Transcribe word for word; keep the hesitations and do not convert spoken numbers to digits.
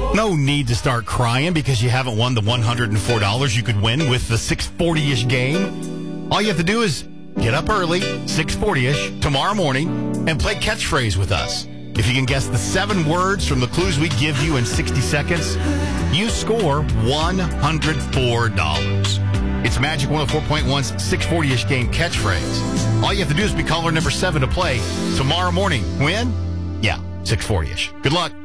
No need to start crying because you haven't won the one hundred four dollars you could win with the six forty-ish game. All you have to do is get up early, six forty-ish, tomorrow morning, and play catchphrase with us. If you can guess the seven words from the clues we give you in sixty seconds, you score one hundred four dollars. It's Magic one oh four point one's six forty-ish game catchphrase. All you have to do is be caller number seven to play tomorrow morning. When? Yeah, six forty-ish. Good luck.